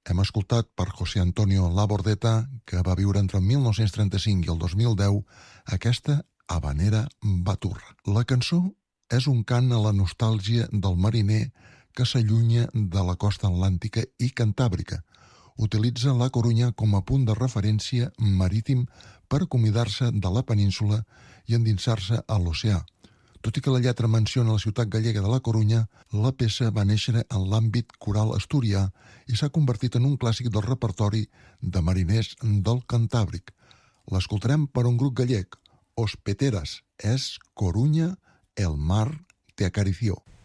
Hem escoltat per José Antonio Labordeta, que va viure entre el 1935 i el 2010, aquesta habanera baturra. La cançó és un cant a la nostàlgia del mariner que s'allunya de la costa atlàntica i cantàbrica. Utilitza La Corunya com a punt de referència marítim per acomiadar-se de la península i endinsar-se a l'oceà. Tot i que la lletra menciona la ciutat gallega de La Corunya, la peça va néixer en l'àmbit coral asturià i s'ha convertit en un clàssic del repertori de mariners del Cantàbric. L'escoltarem per un grup gallec, Os Peteras, és Corunya, el mar te acarició.